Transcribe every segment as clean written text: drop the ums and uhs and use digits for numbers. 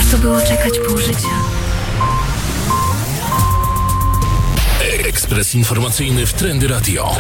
Warto było czekać pół życia. Ekspres informacyjny w Trendy Radio.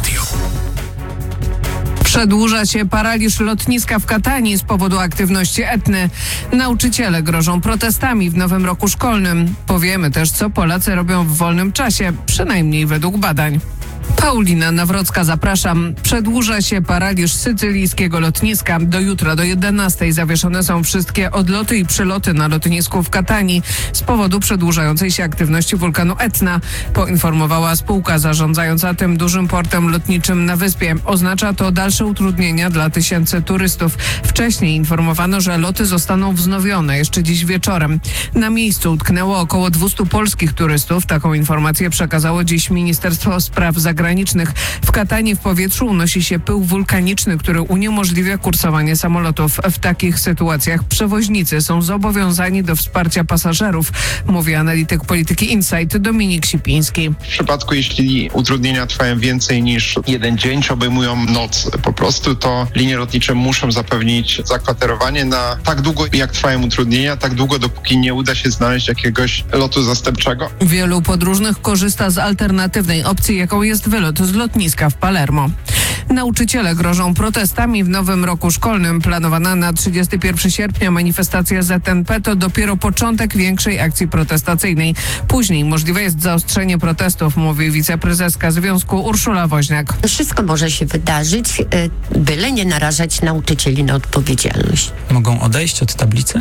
Przedłuża się paraliż lotniska w Katanii z powodu aktywności Etny. Nauczyciele grożą protestami w nowym roku szkolnym. Powiemy też, co Polacy robią w wolnym czasie, przynajmniej według badań. Paulina Nawrocka, zapraszam. Przedłuża się paraliż sycylijskiego lotniska. Do jutra, do 11:00 zawieszone są wszystkie odloty i przyloty na lotnisku w Katanii z powodu przedłużającej się aktywności wulkanu Etna, poinformowała spółka zarządzająca tym dużym portem lotniczym na wyspie. Oznacza to dalsze utrudnienia dla tysięcy turystów. Wcześniej informowano, że loty zostaną wznowione jeszcze dziś wieczorem. Na miejscu utknęło około 200 polskich turystów. Taką informację przekazało dziś Ministerstwo Spraw Zagranicznych. W Katanii w powietrzu unosi się pył wulkaniczny, który uniemożliwia kursowanie samolotów. W takich sytuacjach przewoźnicy są zobowiązani do wsparcia pasażerów, mówi analityk Polityki Insight Dominik Sipiński. W przypadku, jeśli utrudnienia trwają więcej niż jeden dzień, czy obejmują noc po prostu, to linie lotnicze muszą zapewnić zakwaterowanie na tak długo, jak trwają utrudnienia, tak długo, dopóki nie uda się znaleźć jakiegoś lotu zastępczego. Wielu podróżnych korzysta z alternatywnej opcji, jaką jest wylot z lotniska w Palermo. Nauczyciele grożą protestami w nowym roku szkolnym. Planowana na 31 sierpnia manifestacja ZNP to dopiero początek większej akcji protestacyjnej. Później możliwe jest zaostrzenie protestów, mówi wiceprezeska związku Urszula Woźniak. Wszystko może się wydarzyć, byle nie narażać nauczycieli na odpowiedzialność. Mogą odejść od tablicy?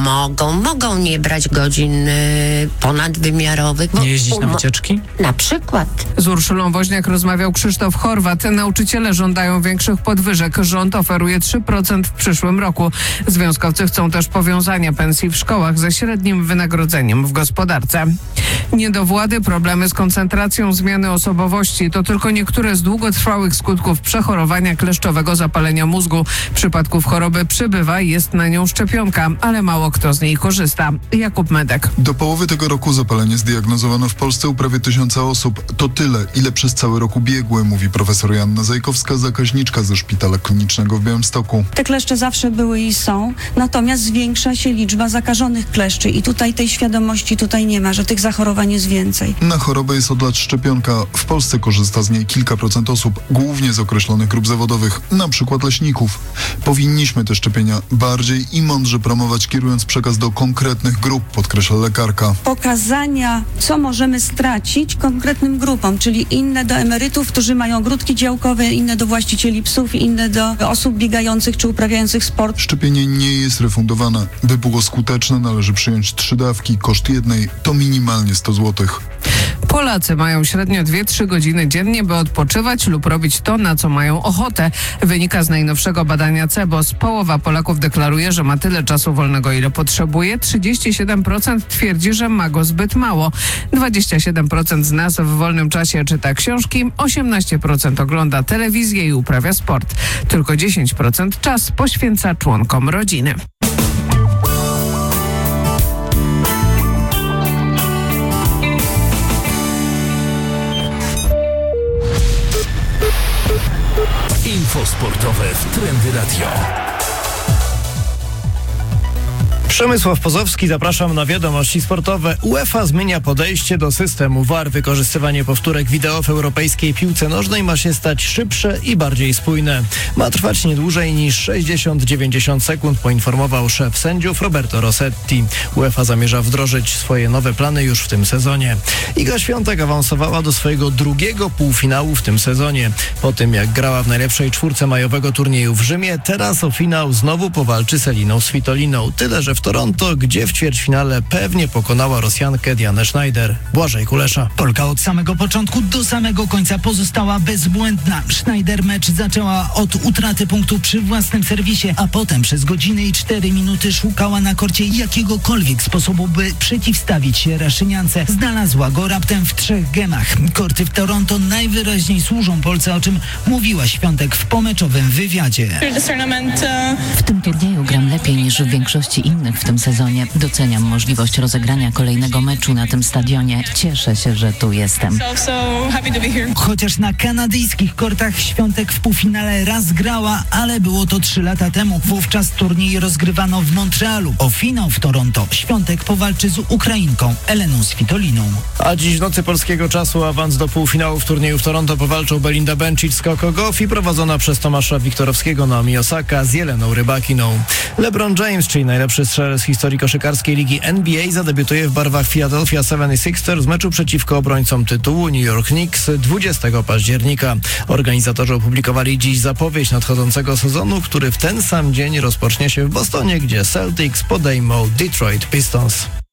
Mogą nie brać godzin ponadwymiarowych. Nie jeździć na wycieczki? Na przykład. Z Urszulą Woźniak rozmawiał Krzysztof Horwat. Nauczyciele żądają większych podwyżek. Rząd oferuje 3% w przyszłym roku. Związkowcy chcą też powiązania pensji w szkołach ze średnim wynagrodzeniem w gospodarce. Niedowłady, problemy z koncentracją, zmiany osobowości to tylko niektóre z długotrwałych skutków przechorowania kleszczowego zapalenia mózgu. Przypadków choroby przybywa i jest na nią szczepionka, ale mało kto z niej korzysta. Jakub Medek. Do połowy tego roku zapalenie zdiagnozowano w Polsce u prawie 1000 osób. To tyle, ile przez cały rok ubiegły, mówi profesor Joanna Zajkowska, zakaźniczka ze Szpitala Klinicznego w Białymstoku. Te kleszcze zawsze były i są, natomiast zwiększa się liczba zakażonych kleszczy i tutaj tej świadomości nie ma, że tych zachorowań jest więcej. Na chorobę jest od lat szczepionka. W Polsce korzysta z niej kilka procent osób, głównie z określonych grup zawodowych, na przykład leśników. Powinniśmy te szczepienia bardziej i mądrze promować, kierując przekaz do konkretnych grup, podkreśla lekarka. Pokazania, co możemy stracić konkretnym grupom, czyli inne do emerytów, którzy mają ogródki działkowe, inne do właścicieli psów, inne do osób biegających czy uprawiających sport. Szczepienie nie jest refundowane. By było skuteczne, należy przyjąć 3 dawki. Koszt jednej to minimalnie 100 zł. Polacy mają średnio 2-3 godziny dziennie, by odpoczywać lub robić to, na co mają ochotę. Wynika z najnowszego badania CEBOS. Połowa Polaków deklaruje, że ma tyle czasu wolnego, ile potrzebuje. 37% twierdzi, że ma go zbyt mało. 27% z nas w wolnym czasie czyta książki, 18% ogląda telewizję i uprawia sport. Tylko 10% czas poświęca członkom rodziny. Info sportowe w Trendy Radio. Przemysław Pozowski, zapraszam na wiadomości sportowe. UEFA zmienia podejście do systemu VAR. Wykorzystywanie powtórek wideo w europejskiej piłce nożnej ma się stać szybsze i bardziej spójne. Ma trwać nie dłużej niż 60-90 sekund, poinformował szef sędziów Roberto Rossetti. UEFA zamierza wdrożyć swoje nowe plany już w tym sezonie. Iga Świątek awansowała do swojego drugiego półfinału w tym sezonie. Po tym, jak grała w najlepszej czwórce majowego turnieju w Rzymie, teraz o finał znowu powalczy z Eliną Svitoliną. Tyle, że w Toronto, gdzie w ćwierćfinale pewnie pokonała Rosjankę Dianę Schneider. Błażej Kulesza. Polka od samego początku do samego końca pozostała bezbłędna. Schneider mecz zaczęła od utraty punktu przy własnym serwisie, a potem przez godzinę i 4 minuty szukała na korcie jakiegokolwiek sposobu, by przeciwstawić się Raszyniance. Znalazła go raptem w 3 gemach. Korty w Toronto najwyraźniej służą Polce, o czym mówiła Świątek w pomeczowym wywiadzie. W tym turnieju gram lepiej niż w większości innych w tym sezonie. Doceniam możliwość rozegrania kolejnego meczu na tym stadionie. Cieszę się, że tu jestem. Chociaż na kanadyjskich kortach Świątek w półfinale raz grała, ale było to 3 lata temu. Wówczas turniej rozgrywano w Montrealu. O finał w Toronto Świątek powalczy z Ukrainką Eleną Svitoliną. A dziś w nocy polskiego czasu awans do półfinału w turnieju w Toronto powalczą Belinda Bencic z Coco Gauff i prowadzona przez Tomasza Wiktorowskiego Naomi Osaka z Jeleną Rybakiną. LeBron James, czyli najlepszy strzelec z historii koszykarskiej ligi NBA, zadebiutuje w barwach Philadelphia 76ers w meczu przeciwko obrońcom tytułu New York Knicks 20 października. Organizatorzy opublikowali dziś zapowiedź nadchodzącego sezonu, który w ten sam dzień rozpocznie się w Bostonie, gdzie Celtics podejmą Detroit Pistons.